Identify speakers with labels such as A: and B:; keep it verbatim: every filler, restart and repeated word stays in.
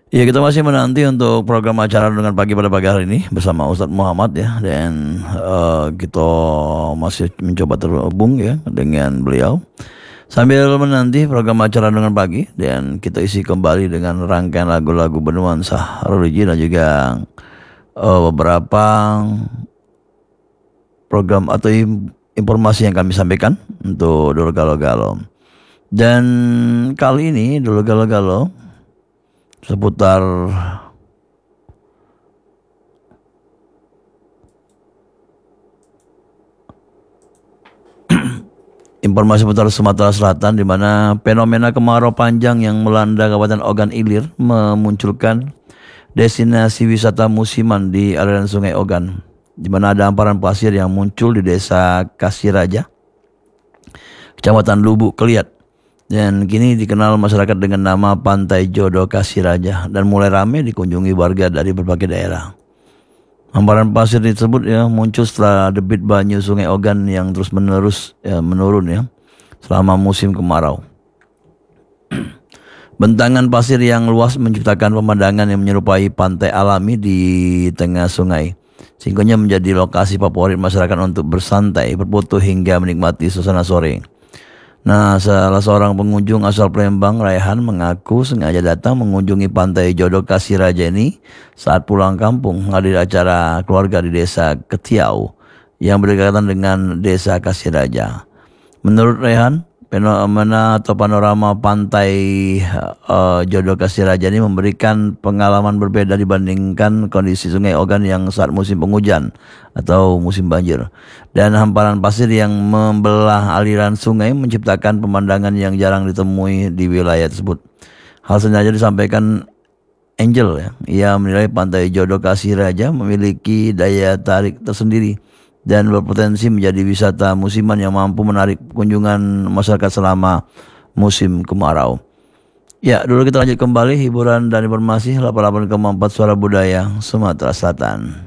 A: Ya, kita masih menanti untuk program acara dengan pagi pada pagi hari ini bersama Ustadz Muhammad ya, dan eh, kita masih mencoba terhubung ya dengan beliau sambil menanti program acara dengan pagi, dan kita isi kembali dengan rangkaian lagu-lagu bernuansa religi dan juga eh, beberapa program atau im- informasi yang kami sampaikan untuk Dulu Galau Galau. Dan kali ini Dulu Galau Galau seputar informasi seputar Sumatera Selatan, di mana fenomena kemarau panjang yang melanda Kabupaten Ogan Ilir memunculkan destinasi wisata musiman di aliran Sungai Ogan, di mana ada hamparan pasir yang muncul di Desa Kasiraja, Kecamatan Lubuk Keliat, dan kini dikenal masyarakat dengan nama Pantai Jodoh Kasiraja dan mulai ramai dikunjungi warga dari berbagai daerah. Hamparan pasir tersebut ya muncul setelah debit banyu Sungai Ogan yang terus menerus ya, menurun ya selama musim kemarau. Bentangan pasir yang luas menciptakan pemandangan yang menyerupai pantai alami di tengah sungai, sehingga menjadi lokasi favorit masyarakat untuk bersantai, berfoto hingga menikmati suasana sore. Nah, salah seorang pengunjung asal Palembang, Raihan, mengaku sengaja datang mengunjungi Pantai Jodoh Kasiraja ini saat pulang kampung menghadiri acara keluarga di Desa Ketiau yang berdekatan dengan Desa Kasiraja. Menurut Raihan, fenomena atau panorama Pantai uh, Jodoh Kasiraja ini memberikan pengalaman berbeda dibandingkan kondisi Sungai Ogan yang saat musim penghujan atau musim banjir. Dan hamparan pasir yang membelah aliran sungai menciptakan pemandangan yang jarang ditemui di wilayah tersebut. Hal sengaja disampaikan Angel ya. Ia menilai Pantai Jodoh Kasiraja memiliki daya tarik tersendiri dan berpotensi menjadi wisata musiman yang mampu menarik kunjungan masyarakat selama musim kemarau. Ya, dulu kita lanjut kembali hiburan dan informasi delapan puluh delapan koma empat Suara Budaya Sumatera Selatan.